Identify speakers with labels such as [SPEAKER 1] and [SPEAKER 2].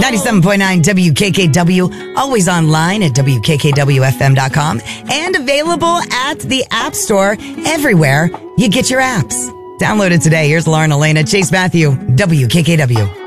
[SPEAKER 1] 97.9 WKKW, always online at WKKWFM.com, and available at the App Store everywhere you get your apps. Download it today. Here's Lauren Elena, Chase Matthew, WKKW.